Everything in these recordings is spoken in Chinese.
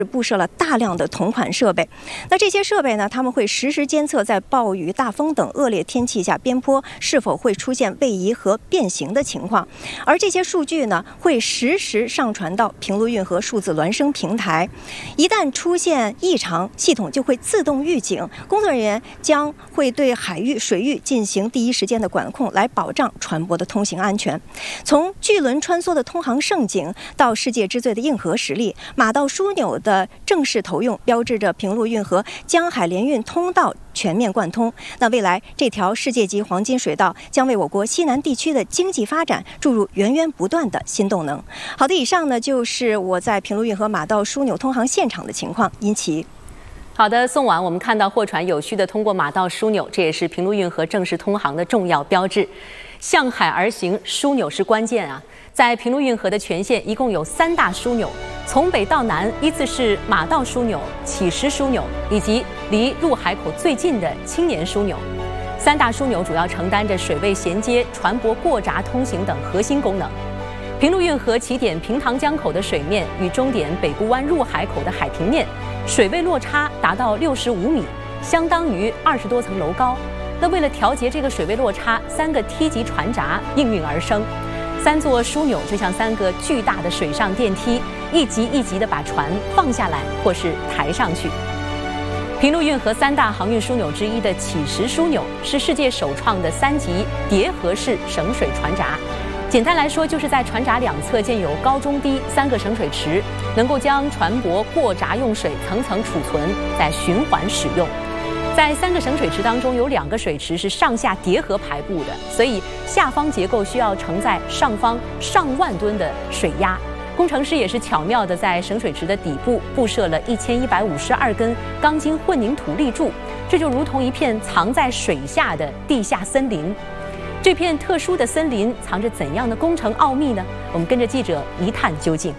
布设了大量的同款设备，那这些设备呢，他们会实时监测在暴雨、大风等恶劣天气下边坡是否会出现位移和变形的情况，而这些数据呢，会实时上传到平陆运河数字孪生平台。一旦出现异常，系统就会自动预警，工作人员将会对海域、水域进行第一时间的管控，来保障船舶的通行安全。从巨轮穿梭的通航盛景到世界之最的硬核实力，马道枢纽的正式投用，标志着平陆运河江海联运通道全面贯通。那未来这条世界级黄金水道将为我国西南地区的经济发展注入源源不断的新动能。好的，以上呢就是我在平陆运河马道枢纽通航现场的情况。殷琦。 好的，宋婉，我们看到货船有序地通过马道枢纽，这也是平陆运河正式通航的重要标志。向海而行，枢纽是关键啊！在平陆运河的全线一共有3大枢纽，从北到南依次是马道枢纽、乞石枢纽以及离入海口最近的青年枢纽。3大枢纽主要承担着水位衔接、船舶过闸通行等核心功能。平陆运河起点平塘江口的水面与终点北部湾入海口的海平面水位落差达到65米，相当于20多层楼高。那为了调节这个水位落差，3个梯级船闸应运而生。3座枢纽就像3个巨大的水上电梯，一级一级地把船放下来或是抬上去。平陆运河3大航运枢纽之一的乞石枢纽是世界首创的3级叠合式省水船闸。简单来说，就是在船闸两侧建有高中低3个省水池，能够将船舶过闸用水层层储存，再循环使用。在3个省水池当中，有2个水池是上下叠合排布的，所以下方结构需要承载上方上万吨的水压。工程师也是巧妙地在省水池的底部布设了1152根钢筋混凝土立柱，这就如同一片藏在水下的地下森林。这片特殊的森林藏着怎样的工程奥秘呢？我们跟着记者一探究竟。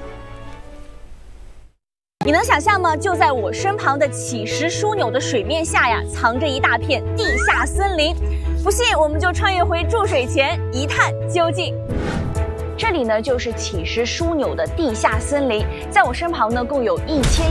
你能想象吗？就在我身旁的乞石枢纽的水面下呀，藏着一大片地下森林。不信，我们就穿越回注水前一探究竟。这里呢，就是乞石枢纽的地下森林。在我身旁呢，共有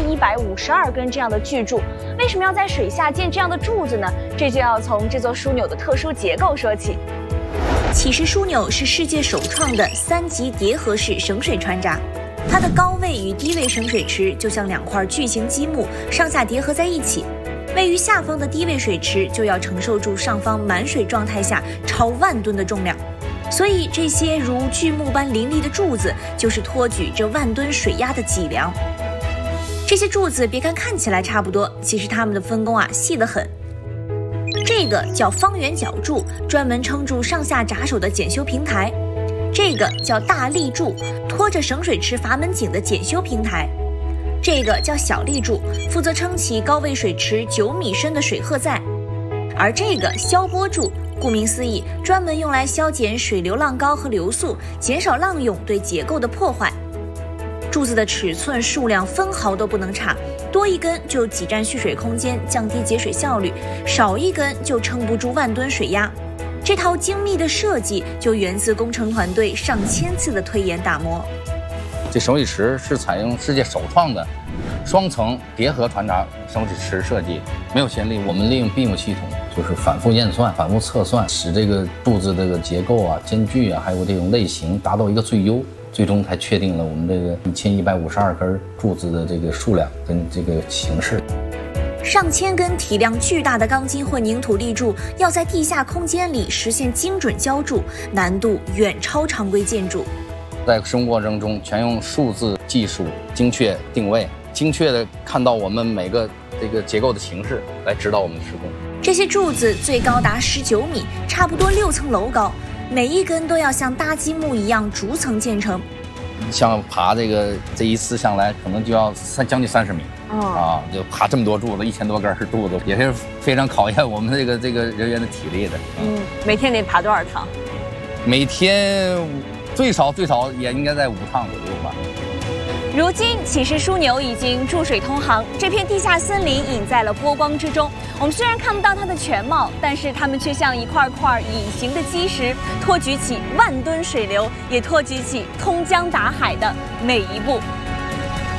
1152根这样的巨柱。为什么要在水下建这样的柱子呢？这就要从这座枢纽的特殊结构说起。 乞石枢纽是世界首创的3级叠合式省水船闸。它的高位与低位省水池就像2块巨型积木上下叠合在一起，位于下方的低位水池就要承受住上方满水状态下超万吨的重量，所以这些如巨木般凌厉的柱子就是托举这万吨水压的脊梁。这些柱子别看起来差不多，其实它们的分工细得很。这个叫方圆角柱，专门撑住上下闸手的检修平台。这个叫大立柱，拖着省水池阀门井的检修平台。这个叫小立柱，负责撑起高位水池9米深的水荷载。而这个消波柱，顾名思义，专门用来消减水流浪高和流速，减少浪涌对结构的破坏。柱子的尺寸、数量分毫都不能差，多一根就挤占蓄水空间，降低节水效率；少一根就撑不住万吨水压。这套精密的设计就源自工程团队上千次的推演打磨。 这省水池是采用世界首创的双层叠合船闸省水池设计，没有先例。我们利用 BIM 系统，就是反复验算、反复测算，使这个柱子这个结构间距还有这种类型达到一个最优，最终才确定了我们这个1152根柱子的这个数量跟这个形式。 上千根体量巨大的钢筋混凝土立柱要在地下空间里实现精准浇筑，难度远超常规建筑。 在施工过程中，全用数字技术精确定位，精确的看到我们每个这个结构的形式，来指导我们的施工。 这些柱子最高达19米，差不多6层楼高，每一根都要像搭积木一样逐层建成。 像爬这一次上来，可能就要将近30米。就爬这么多柱子，1000多根柱子，也是非常考验我们这个人员的体力的。 每天得爬多少趟？ 每天最少也应该在5趟左右吧。 如今乞石枢纽已经注水通航，这片地下森林隐在了波光之中。我们虽然看不到它的全貌，但是它们却像一块块隐形的基石，托举起万吨水流，也托举起通江达海的每一步。